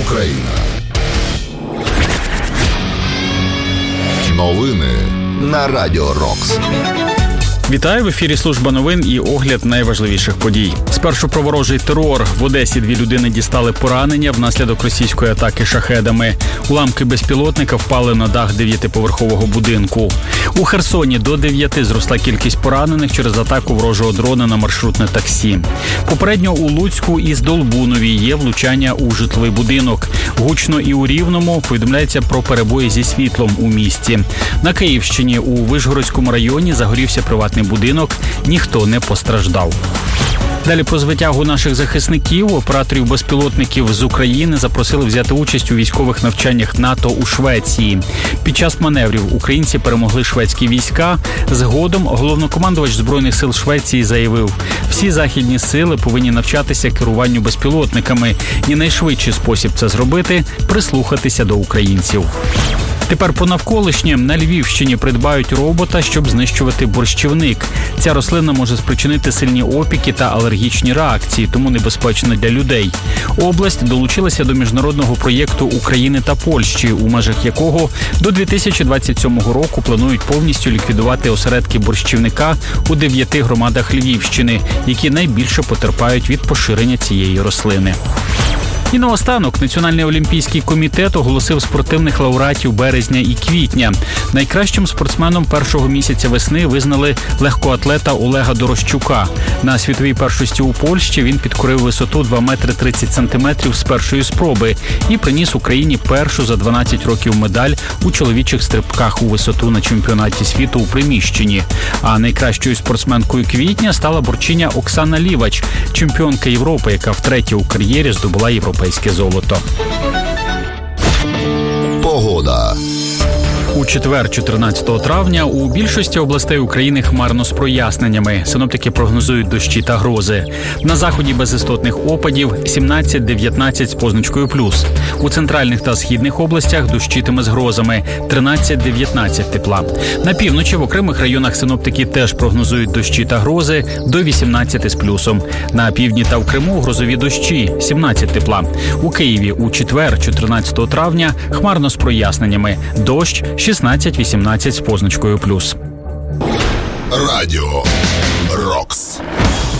Україна. Новини на Радіо Рокс. Вітаю, в ефірі служба новин і огляд найважливіших подій. Спершу про ворожий терор. В Одесі 2 людини дістали поранення внаслідок російської атаки шахедами. Уламки безпілотника впали на дах 9-поверхового будинку. У Херсоні до 9 зросла кількість поранених через атаку ворожого дрона на маршрутне таксі. Попередньо у Луцьку і Здолбунові є влучання у житловий будинок. Гучно і у Рівному повідомляється про перебої зі світлом у місті. На Київщині у Вишгородському районі загорівся приватний будинок, ніхто не постраждав. Далі про звитягу наших захисників. Операторів безпілотників з України запросили взяти участь у військових навчаннях НАТО у Швеції. Під час маневрів українці перемогли шведські війська. Згодом головнокомандувач Збройних сил Швеції заявив, всі західні сили повинні навчатися керуванню безпілотниками. І найшвидший спосіб це зробити – прислухатися до українців. Тепер про навколишнє. На Львівщині придбають робота, щоб знищувати борщівник. Ця рослина може спричинити сильні опіки та алергічні реакції, тому небезпечна для людей. Область долучилася до міжнародного проєкту України та Польщі, у межах якого до 2027 року планують повністю ліквідувати осередки борщівника у 9 громадах Львівщини, які найбільше потерпають від поширення цієї рослини. І наостанок Національний олімпійський комітет оголосив спортивних лауреатів березня і квітня. Найкращим спортсменом першого місяця весни визнали легкоатлета Олега Дорощука. На світовій першості у Польщі він підкорив висоту 2 метри 30 сантиметрів з першої спроби і приніс Україні першу за 12 років медаль у чоловічих стрибках у висоту на чемпіонаті світу у приміщенні. А найкращою спортсменкою квітня стала борчиня Оксана Лівач, чемпіонка Європи, яка втретє у кар'єрі здобула європейське золото. Погода. У четвер, 14 травня, у більшості областей України хмарно з проясненнями. Синоптики прогнозують дощі та грози. На заході без істотних опадів 17-19 з позначкою плюс. У центральних та східних областях дощитиме з грозами 13-19 тепла. На півночі в окремих районах синоптики теж прогнозують дощі та грози до 18 з плюсом. На півдні та в Криму грозові дощі 17 тепла. У Києві у четвер, 14 травня, хмарно з проясненнями. Дощ 16-18 з позначкою плюс. Радіо Рокс.